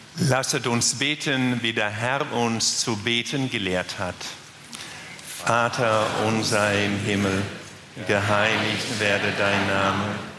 Lasset uns beten, wie der Herr uns zu beten gelehrt hat. Vater unser im Himmel, geheiligt werde dein Name.